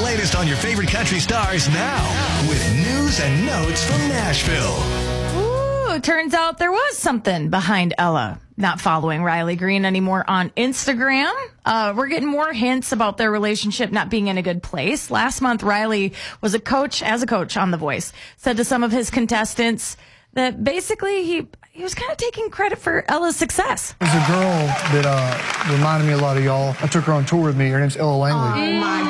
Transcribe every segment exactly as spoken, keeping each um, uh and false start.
latest on your favorite country stars now with news and notes from Nashville. Ooh, it turns out there was something behind Ella not following Riley Green anymore on Instagram. Uh, we're getting more hints about their relationship not being in a good place. Last month, Riley was a coach, as a coach on The Voice, said to some of his contestants that basically he he was kind of taking credit for Ella's success. There's a girl that uh, reminded me a lot of y'all. I took her on tour with me. Her name's Ella Langley. Oh, my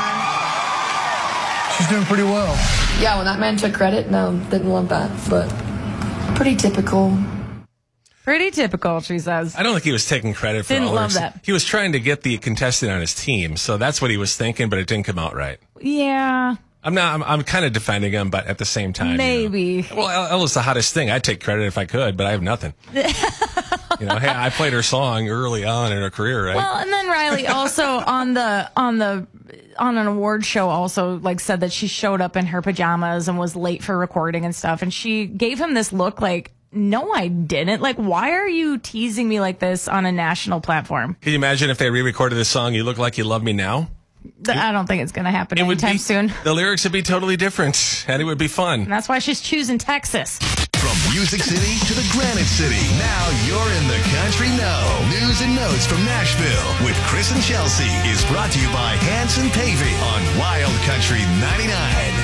God. She's doing pretty well. Yeah, when that man took credit, no, didn't love that, but pretty typical. Pretty typical, she says. I don't think he was taking credit for Didn't all love her- that. He was trying to get the contestant on his team, so that's what he was thinking, but it didn't come out right. Yeah. I'm not. I'm, I'm kind of defending him, but at the same time, Maybe. You know. Well, Ella's the hottest thing. I'd take credit if I could, but I have nothing. You know, hey, I played her song early on in her career, right? Well, and then Riley also on the on the on an award show also like said that she showed up in her pajamas and was late for recording and stuff, and she gave him this look like, no, I didn't. Like, why are you teasing me like this on a national platform? Can you imagine if they re-recorded this song, "You Look Like You Love Me Now"? I don't think it's going to happen It would anytime be, soon. The lyrics would be totally different, and it would be fun. And that's why she's choosing Texas. From Music City to the Granite City, now you're in the Country Know. News and notes from Nashville with Chris and Chelsea is brought to you by Hanson Paving on Wild Country ninety-nine.